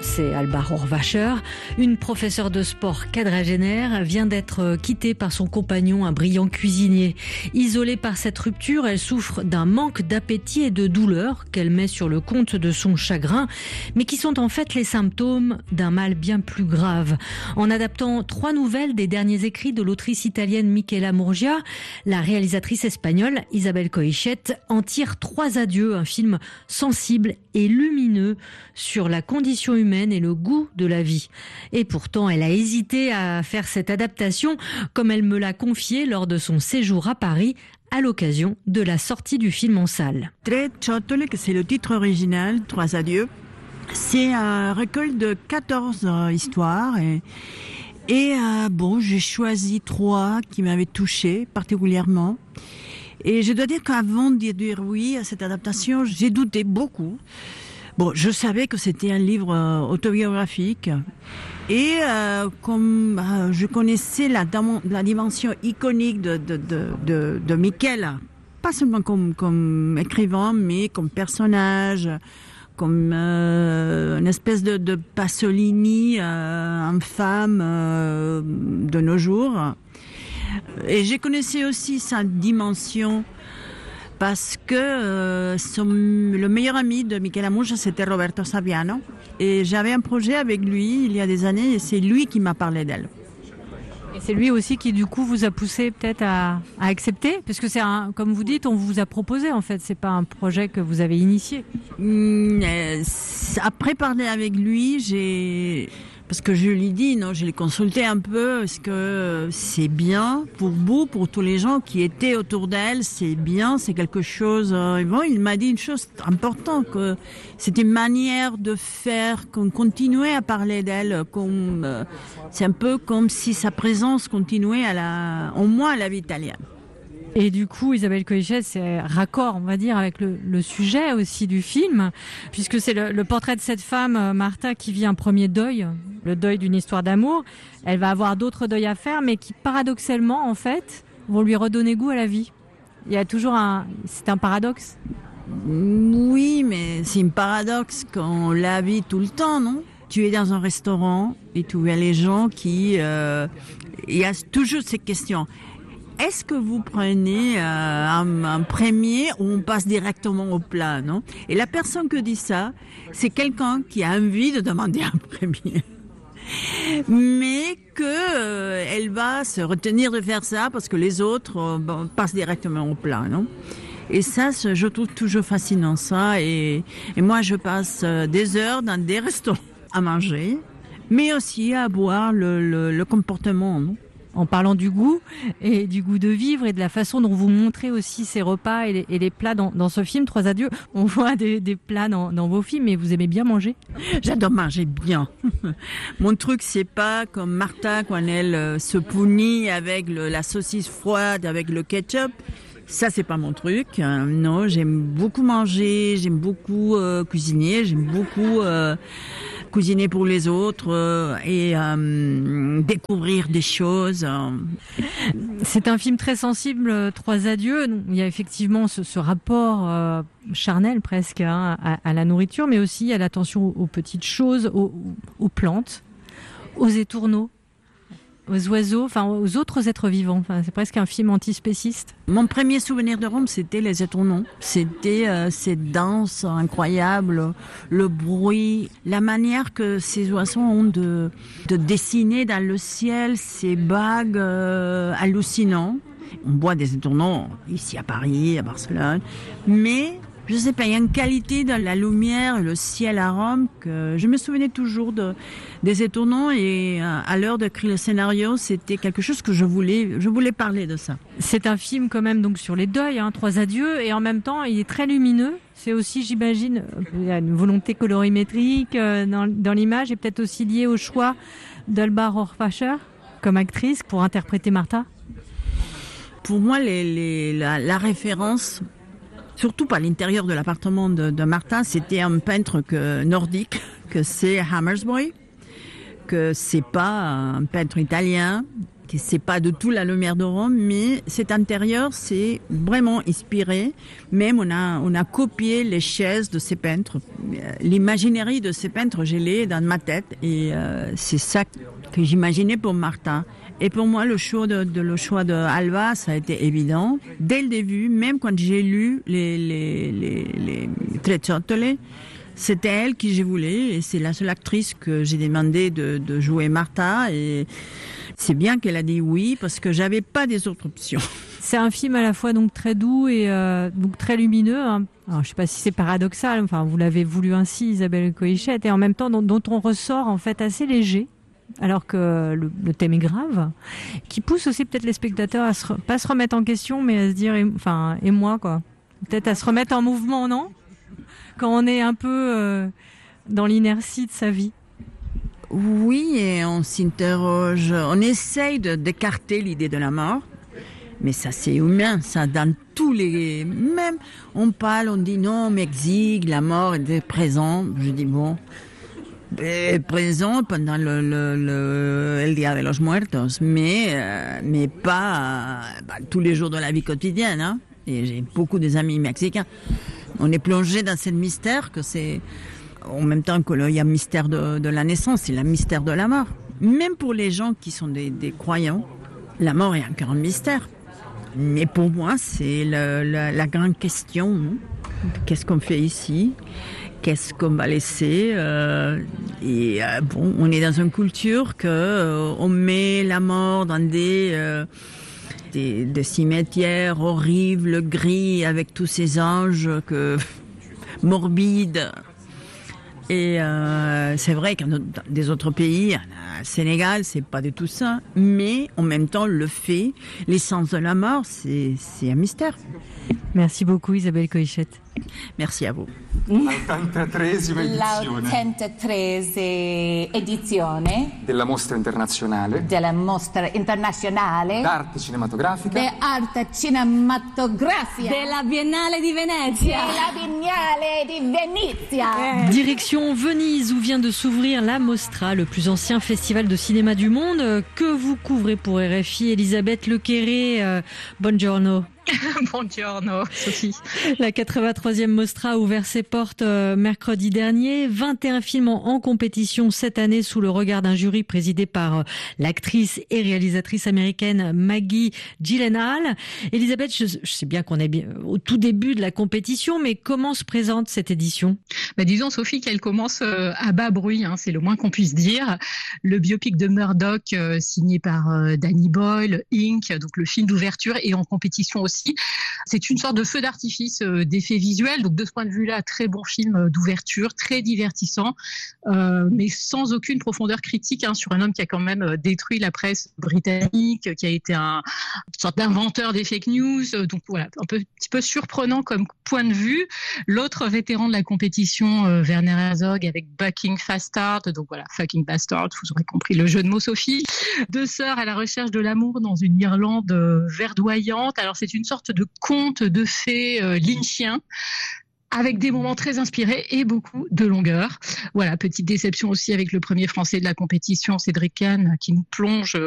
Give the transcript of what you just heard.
c'est Alba Rohrwacher. Une professeure de sport quadragénaire vient d'être quittée par son compagnon, un brillant cuisinier. Isolée par cette rupture, elle souffre d'un manque d'appétit et de douleur qu'elle met sur le compte de son chagrin, mais qui sont en fait les symptômes d'un mal bien plus grave. En adaptant 3 nouvelles des derniers écrits de l'autrice italienne Michela Murgia, la réalisatrice espagnole Isabel Coixet en tire 3 adieux, un film sensible et lumineux sur la condition humaine et le goût de la vie. Et pourtant, elle a hésité à faire cette adaptation, comme elle me l'a confié lors de son séjour à Paris, à l'occasion de la sortie du film en salle. Tre ciotole, que c'est le titre original, 3 adieux. C'est un recueil de 14 histoires et j'ai choisi 3 qui m'avaient touchée particulièrement. Et je dois dire qu'avant de dire oui à cette adaptation, j'ai douté beaucoup. Je savais que c'était un livre autobiographique et comme je connaissais la dimension iconique de Michela, pas seulement comme écrivain, mais comme personnage, comme une espèce de Pasolini infâme de nos jours. Et je connaissais aussi sa dimension parce que le meilleur ami de Michela Murgia, c'était Roberto Saviano. Et j'avais un projet avec lui il y a des années et c'est lui qui m'a parlé d'elle. Et c'est lui aussi qui, du coup, vous a poussé peut-être à accepter? Parce que comme vous dites, on vous a proposé, en fait. C'est pas un projet que vous avez initié. Après parler avec lui, parce que je lui dis, je l'ai consulté un peu, parce que c'est bien pour vous, pour tous les gens qui étaient autour d'elle, c'est bien, c'est quelque chose. Il m'a dit une chose importante, que c'était une manière de faire, qu'on continuait à parler d'elle, c'est un peu comme si sa présence continuait au moins à la vie italienne. Et du coup, Isabel Coixet, c'est raccord, on va dire, avec le sujet aussi du film, puisque c'est le portrait de cette femme, Martha, qui vit un premier deuil, le deuil d'une histoire d'amour. Elle va avoir d'autres deuils à faire, mais qui, paradoxalement, en fait, vont lui redonner goût à la vie. Il y a toujours c'est un paradoxe. Oui, mais c'est un paradoxe qu'on la vit tout le temps, non? Tu es dans un restaurant et tu vois les gens il y a toujours ces questions. Est-ce que vous prenez un premier ou on passe directement au plat, non? Et la personne qui dit ça, c'est quelqu'un qui a envie de demander un premier. Mais elle va se retenir de faire ça parce que les autres passent directement au plat, non? Et ça, je trouve toujours fascinant ça. Et moi, je passe des heures dans des restaurants à manger, mais aussi à voir le comportement, non? En parlant du goût et du goût de vivre et de la façon dont vous montrez aussi ces repas et les plats dans ce film, 3 adieux. On voit des plats dans vos films, mais vous aimez bien manger? J'adore manger bien. Mon truc, c'est pas comme Martha quand elle se punit avec la saucisse froide, avec le ketchup. Ça, c'est pas mon truc. Non, j'aime beaucoup manger, j'aime beaucoup cuisiner, j'aime beaucoup cuisiner pour les autres et découvrir des choses. C'est un film très sensible, 3 adieux. Il y a effectivement ce rapport charnel presque à la nourriture, mais aussi à l'attention aux petites choses, aux plantes, aux étourneaux, aux oiseaux, aux autres êtres vivants. C'est presque un film antispéciste. Mon premier souvenir de Rome, c'était les étourneaux. C'était cette danse incroyable, le bruit, la manière que ces oiseaux ont de dessiner dans le ciel ces bagues hallucinants. On voit des étourneaux ici à Paris, à Barcelone, mais je sais pas, il y a une qualité dans la lumière et le ciel à Rome que je me souvenais toujours des étourneaux et à l'heure d'écrire le scénario, c'était quelque chose que je voulais parler de ça. C'est un film quand même donc sur les deuils, 3 adieux, et en même temps il est très lumineux. C'est aussi, j'imagine, il y a une volonté colorimétrique dans l'image et peut-être aussi liée au choix d'Alba Rohrwacher comme actrice pour interpréter Martha. Pour moi, la référence, surtout par l'intérieur de l'appartement de Martha, c'était un peintre nordique, que c'est Hammersboy, que c'est pas un peintre italien, que c'est pas du tout la lumière de Rome, mais cet intérieur, c'est vraiment inspiré. Même on a copié les chaises de ces peintres. L'imaginerie de ces peintres, je l'ai dans ma tête, et c'est ça que j'imaginais pour Martha. Et pour moi, le choix de Alba, ça a été évident. Dès le début, même quand j'ai lu les Trecciottole, c'était elle qui je voulais, et c'est la seule actrice que j'ai demandé de jouer Martha, et c'est bien qu'elle a dit oui, parce que j'avais pas des autres options. C'est un film à la fois donc très doux et donc très lumineux, hein. Alors, je sais pas si c'est paradoxal, enfin vous l'avez voulu ainsi, Isabelle Coixet, et en même temps dont on ressort en fait assez léger, alors que le thème est grave, qui pousse aussi peut-être les spectateurs à pas se remettre en question, mais à se dire, et moi quoi, peut-être à se remettre en mouvement, non ? Quand on est un peu dans l'inertie de sa vie. Oui, et on s'interroge, on essaye d'écarter l'idée de la mort, mais ça c'est humain, ça dans tous les... Même on parle, on dit non, Mexique, la mort était présente. Je dis bon, présent pendant el Día de los Muertos, mais pas tous les jours de la vie quotidienne, hein. Et j'ai beaucoup d'amis mexicains. On est plongé dans ce mystère que c'est, en même temps qu'il y a le mystère de la naissance, c'est le mystère de la mort. Même pour les gens qui sont des croyants, la mort est encore un mystère. Mais pour moi, c'est la grande question. Qu'est-ce qu'on fait ici ? Qu'est-ce qu'on va laisser ? Bon, on est dans une culture que on met la mort dans des cimetières horribles, gris, avec tous ces anges morbides. Et c'est vrai que dans des autres pays, Sénégal, c'est pas du tout ça. Mais en même temps, le fait, l'essence de la mort, c'est un mystère. Merci beaucoup, Isabelle Coixet. Merci à vous. L'83esima edizione della mostra internazionale d'arte cinematografica della Biennale di Venezia. Direction Venise, où vient de s'ouvrir la Mostra, le plus ancien festival de cinéma du monde, que vous couvrez pour RFI. Elisabeth Lequéré, buongiorno. Buongiorno, Sophie. La 83e Mostra a ouvert ses portes mercredi dernier. 21 films en compétition cette année sous le regard d'un jury présidé par l'actrice et réalisatrice américaine Maggie Gyllenhaal. Elisabeth, je sais bien qu'on est bien au tout début de la compétition, mais comment se présente cette édition ? Disons, Sophie, qu'elle commence à bas bruit, hein, c'est le moins qu'on puisse dire. Le biopic de Murdoch, signé par Danny Boyle, Inc., donc le film d'ouverture, est en compétition aussi. C'est une sorte de feu d'artifice d'effets visuels. Donc de ce point de vue-là, très bon film d'ouverture, très divertissant, mais sans aucune profondeur critique, hein, sur un homme qui a quand même détruit la presse britannique, qui a été une sorte d'inventeur des fake news. Donc voilà, un petit peu surprenant comme point de vue. L'autre vétéran de la compétition, Werner Herzog, avec Bucking Bastard. Donc voilà, fucking bastard, vous aurez compris le jeu de mots, Sophie. Deux sœurs à la recherche de l'amour dans une Irlande verdoyante. Alors c'est une sorte de conte de fées lynchien, avec des moments très inspirés et beaucoup de longueur. Voilà, petite déception aussi avec le premier français de la compétition, Cédric Kahn, qui nous plonge